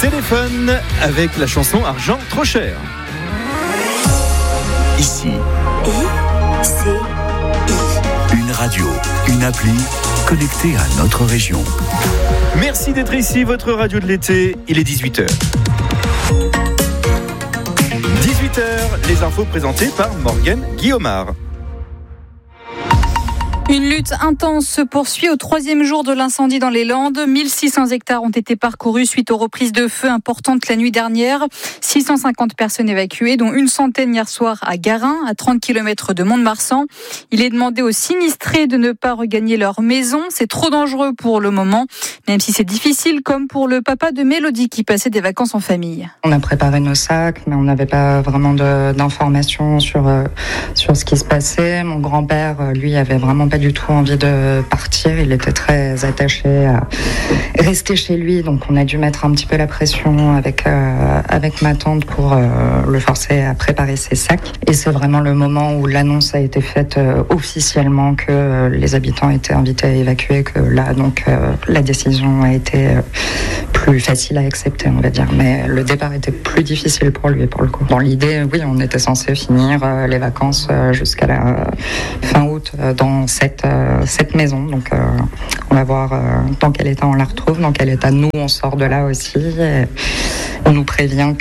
Téléphone avec la chanson Argent trop cher. Ici, ICI. une radio, une appli connectée à notre région. Merci d'être ici, votre radio de l'été. Il est 18h. 18h, les infos présentées par Morgane Guillaumard. Une lutte intense se poursuit au 3e jour de l'incendie dans les Landes. 1600 hectares ont été parcourus suite aux reprises de feu importantes la nuit dernière. 650 personnes évacuées, dont une centaine hier soir à Garin, à 30 km de Mont-de-Marsan. Il est demandé aux sinistrés de ne pas regagner leur maison. C'est trop dangereux pour le moment, même si c'est difficile, comme pour le papa de Mélodie qui passait des vacances en famille. On a préparé nos sacs, mais on n'avait pas vraiment d'informations sur ce qui se passait. Mon grand-père, lui, avait vraiment pas du tout envie de partir. Il était très attaché à rester chez lui, donc on a dû mettre un petit peu la pression avec ma tante pour le forcer à préparer ses sacs. Et c'est vraiment le moment où l'annonce a été faite officiellement que les habitants étaient invités à évacuer, que là, donc, la décision a été plus facile à accepter, on va dire. Mais le départ était plus difficile pour lui, pour le coup. Dans l'idée, oui, on était censé finir les vacances jusqu'à la fin août dans cette maison. Donc, on va voir dans quel état on la retrouve, dans quel état nous on sort de là aussi. Et on nous prévient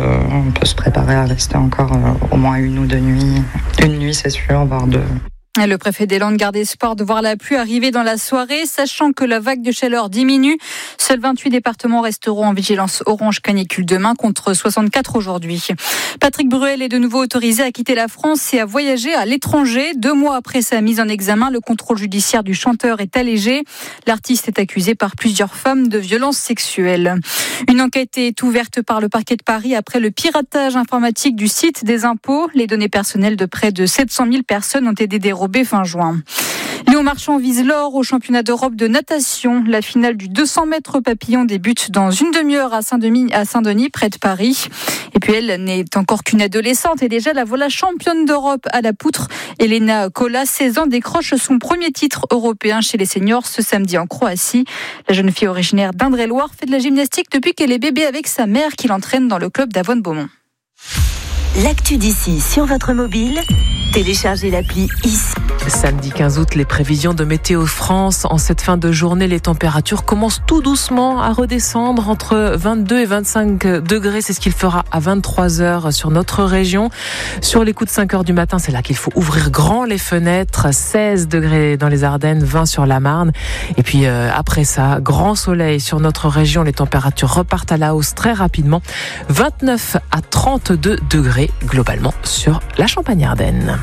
on peut se préparer à rester encore au moins 1 ou 2 nuits. Une nuit, c'est sûr, voire 2. Le préfet des Landes garde espoir de voir la pluie arriver dans la soirée, sachant que la vague de chaleur diminue. Seuls 28 départements resteront en vigilance orange canicule demain contre 64 aujourd'hui. Patrick Bruel est de nouveau autorisé à quitter la France et à voyager à l'étranger. 2 mois après sa mise en examen, le contrôle judiciaire du chanteur est allégé. L'artiste est accusé par plusieurs femmes de violences sexuelles. Une enquête est ouverte par le parquet de Paris après le piratage informatique du site des impôts. Les données personnelles de près de 700 000 personnes ont été dérobées fin juin. Léon Marchand vise l'or au championnat d'Europe de natation. La finale du 200 mètres papillon débute dans une demi-heure à Saint-Denis, près de Paris. Et puis elle n'est encore qu'une adolescente et déjà la voilà championne d'Europe à la poutre. Elena Kola, 16 ans, décroche son premier titre européen chez les seniors ce samedi en Croatie. La jeune fille originaire d'Indre-et-Loire fait de la gymnastique depuis qu'elle est bébé avec sa mère qui l'entraîne dans le club d'Avonne-Beaumont. L'actu d'ici sur votre mobile, téléchargez l'appli ICI. Samedi 15 août, les prévisions de Météo France. En cette fin de journée, les températures commencent tout doucement à redescendre entre 22 et 25 degrés. C'est ce qu'il fera à 23 heures sur notre région. Sur les coups de 5 heures du matin, c'est là qu'il faut ouvrir grand les fenêtres. 16 degrés dans les Ardennes, 20 sur la Marne. Et puis après ça, grand soleil sur notre région. Les températures repartent à la hausse très rapidement. 29 à 32 degrés globalement sur la Champagne-Ardenne.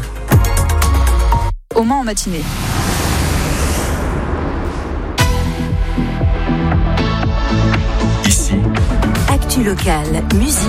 Au Mans en matinée. Ici, Actu locale, musique.